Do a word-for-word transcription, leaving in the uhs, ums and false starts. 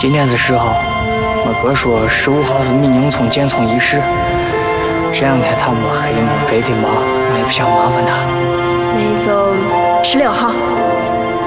今天是十号，我哥说十五号是民营村建村仪式。这两天他没黑我，白天忙，我也不想麻烦他。 那就十六号。